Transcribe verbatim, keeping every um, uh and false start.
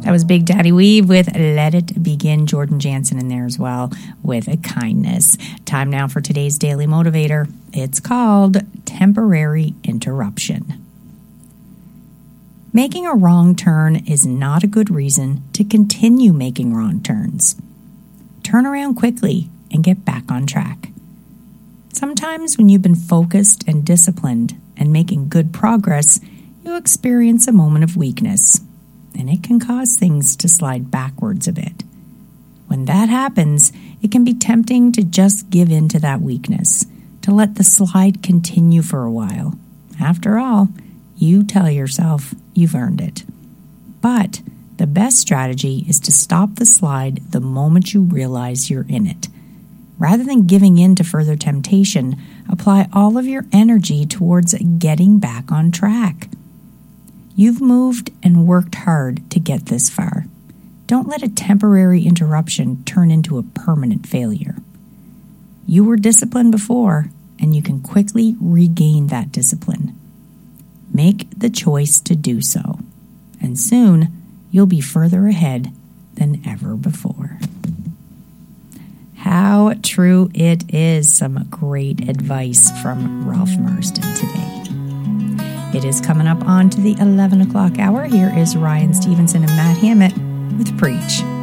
That was Big Daddy Weave with Let It Begin. Jordan Jansen in there as well with a Kindness. Time now for today's Daily Motivator. It's called Temporary Interruption. Making a wrong turn is not a good reason to continue making wrong turns. Turn around quickly and get back on track. Sometimes when you've been focused and disciplined and making good progress, you experience a moment of weakness, and it can cause things to slide backwards a bit. When that happens, it can be tempting to just give in to that weakness, to let the slide continue for a while. After all, you tell yourself you've earned it. But the best strategy is to stop the slide the moment you realize you're in it. Rather than giving in to further temptation, apply all of your energy towards getting back on track. You've moved and worked hard to get this far. Don't let a temporary interruption turn into a permanent failure. You were disciplined before, and you can quickly regain that discipline. Make the choice to do so, and soon you'll be further ahead than ever before. How true it is. Some great advice from Ralph Marston today. It is coming up on to the eleven o'clock hour. Here is Ryan Stevenson and Matt Hammett with Preach.